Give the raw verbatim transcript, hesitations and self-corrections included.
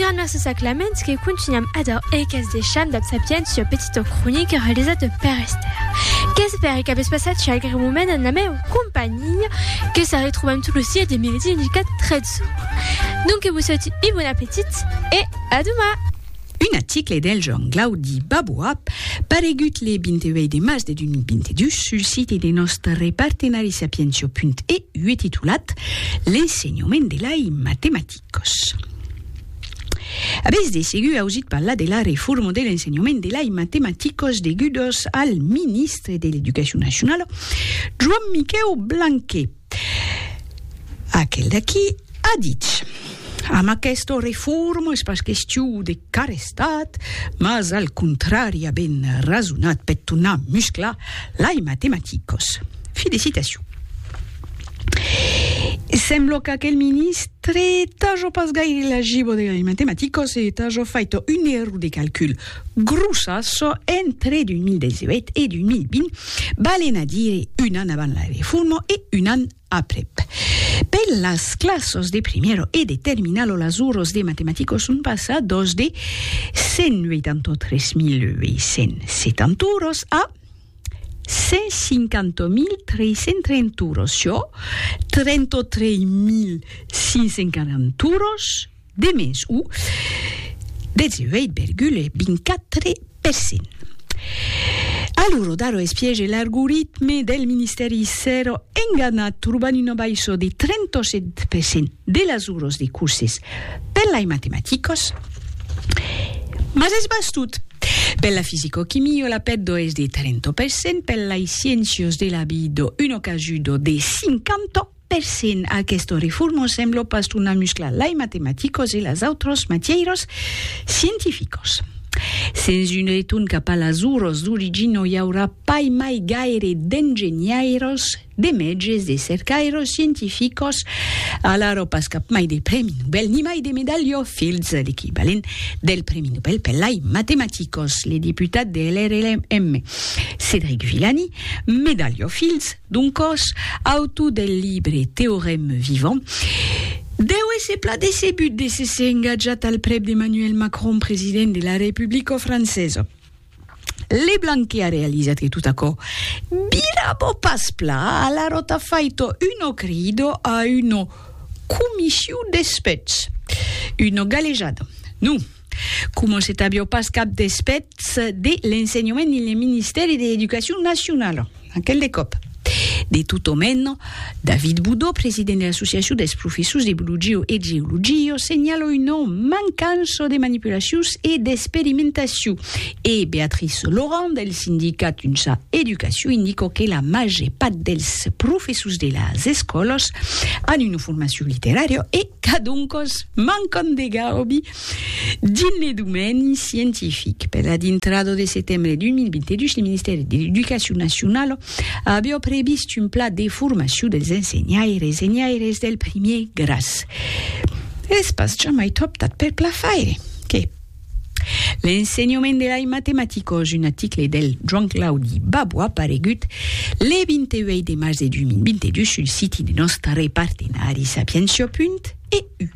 Gran verso Saclaments che continuiamo ad e cas de cham da sapiens petite chronique réalisée de Père Esther. Qu'est-ce que che avesse passat chaque moment dans la même compagnie que ça retrouve tout aussi et des mélodies indiquées très dessous. Donc je vous souhaite un bon appétit et à demain. Un article del Jean Claudi Babouap paregut le vinteuit de març de deux mille vingt-deux sul site de nostre partenari sapiensio punt e u titulat L'enseignement de l'ai matematicos. Abes de segur ausit parlar de la reforma de l'enseignement de l'ai matematicos degudos al ministre de l'Educació Nacional, Joan Miquel Blanquer. Aquel d'aquí ha dit: amb aquesta reforma és pas qüestió de carestat, mas al contrari ha ben razonat per tornar a musclar l'ai matematicos. Fi de citació. Sembla que aquel ministre tajo pas gaire l'agibo de l'ai matematicos e tajo faito un error de calcul grossasso entre deux mille dix-huit e deux mille vingt, valen a dire un an avant la reforma e un an après. Per las classes de primero e de terminalo las horas de matematicos son passados de cent vuitanta-tres mil huit-cents setanta euros a cent cinquanta mille tres-cents trenta euros, això trenta-tres mille cinc-cents quaranta euros de més, o dix-huit virgule vint-i-quatre per cent. Allora, daro espiege l'algoritme del Ministeri Zero enganat trobant una baixa de trenta-set per cent de les hores de curses per l'ai matematicos, mas és bastut. Per la fisicoquimia la pèrdua és de trenta per cent, per les ciències de la vida una caiguda de cinquanta per cent. Aquesta reforma sembla pas tornar a musclar l'ai matematicos i les altres matèries científicos. Sense un retorn cap a les hores d'origine no hi haurà pas mai gaire d'enginyeros, de metges, de cercaires científicos, alhora pas cap mai de Premi Nobel ni mai de medaglia Fields, l'equivalent del Premi Nobel per l'ai matematicos. Le diputat de l'R L M, Cédric Villani, medaglia Fields, d'un cos autor del llibre Théorème vivant, deu ese pla de se but de se ser engajat al prep d'Emmanuel Macron, president de la Repubblica Francesa. Le Blanquer ha realizzat che tutto ciò birabo pas pla, alla rota faito uno crido a uno commissione d'espets, uno galejado. Nu, come se t'abbia pas cap d'espets de l'enseignement nel Ministeri de l'Educació Nacional, aquel de cop. De tutto meno, David Boudot, president de l'Associació dels Professors de Biologia e Geologia, segnala una mancança de manipulacions e d'experimentació. E Beatrice Laurent, del sindicat Unsa Educació, indica que la major part dels professors de les escoles han una formació literària e que donc manquen de garbi dins le domeni científic. Per la d'entrada de setembre deux mille vingt-deux, el Ministeri de l'Educació Nacional havia previst un pla de formació dels ensenyaires i ensenyaires del primer grau. És pas jamais optat per pla faire. Què? L'enseignement de l'ai matematicos, un article del Jean Claudi Babouap paregut le vinteuit de març de deux mille vingt-deux sul site de nostre partenari sapiensio punt e u.